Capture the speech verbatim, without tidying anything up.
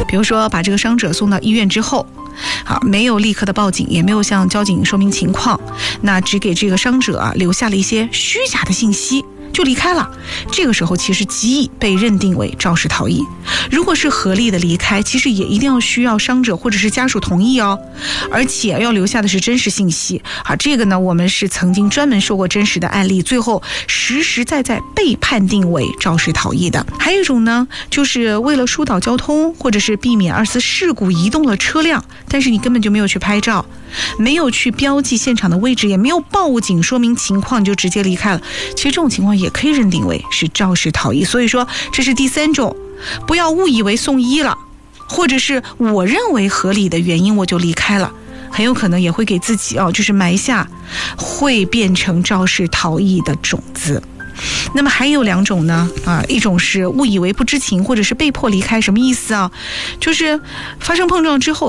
比如说把这个伤者送到医院之后，好，没有立刻的报警，也没有向交警说明情况，那只给这个伤者啊留下了一些虚假的信息就离开了，这个时候其实极易被认定为肇事逃逸。如果是合理的离开，其实也一定要需要伤者或者是家属同意哦，而且要留下的是真实信息啊。这个呢，我们是曾经专门说过真实的案例，最后实实在在被判定为肇事逃逸的。还有一种呢，就是为了疏导交通，或者是避免二次事故移动了车辆，但是你根本就没有去拍照，没有去标记现场的位置，也没有报警说明情况，你就直接离开了。其实这种情况也可以认定为是肇事逃逸。所以说这是第三种，不要误以为送医了，或者是我认为合理的原因我就离开了，很有可能也会给自己哦，就是埋下会变成肇事逃逸的种子。那么还有两种呢，啊，一种是误以为不知情或者是被迫离开，什么意思啊？就是发生碰撞之后